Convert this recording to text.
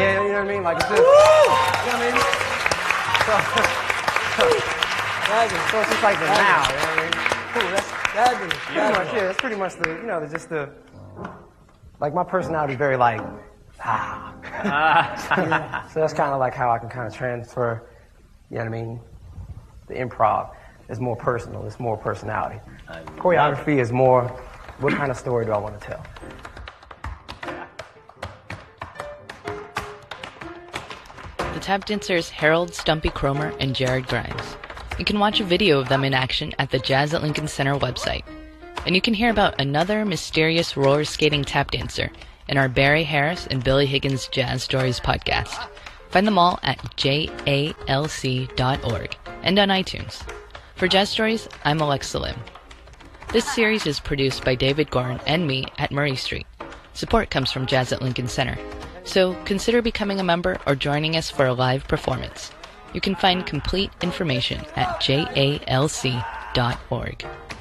Yeah, you know what I mean? Like, it's just, you know what I mean? So it's just like the now, you know what I mean? Cool, That's pretty much the, you know, just the, like my personality is very like, So that's kind of like how I can kind of transfer, you know what I mean? The improv is more personal, it's more personality. Choreography is more, what kind of story do I want to tell? The tap dancers Harold Stumpy Cromer and Jared Grimes. You can watch a video of them in action at the Jazz at Lincoln Center website. And you can hear about another mysterious roller skating tap dancer in our Barry Harris and Billy Higgins Jazz Stories podcast. Find them all at jalc.org and on iTunes. For Jazz Stories, I'm Alexa Lim. This series is produced by David Gorn and me at Murray Street. Support comes from Jazz at Lincoln Center. So consider becoming a member or joining us for a live performance. You can find complete information at jalc.org.